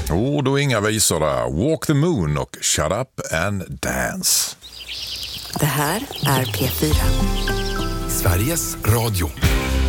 Och då inga visor där. Walk the Moon och Shut Up and Dance. Det här är P4. Sveriges Radio.